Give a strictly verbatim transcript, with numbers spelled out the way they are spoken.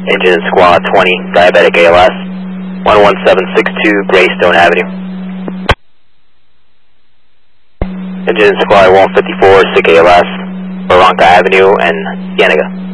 Engine Squad twenty, diabetic A L S, one one seven six two Greystone Avenue. Engine Squad one fifty-four, sick A L S, Barranca Avenue and Cienega.